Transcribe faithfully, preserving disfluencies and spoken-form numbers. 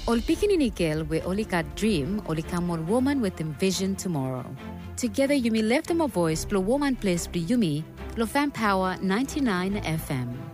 Ol pikininikel we oli ka dream, oli ka mon woman with envision tomorrow. Together you may lift them a voice, blow woman place, be yumi, lo fan power ninety-nine F M.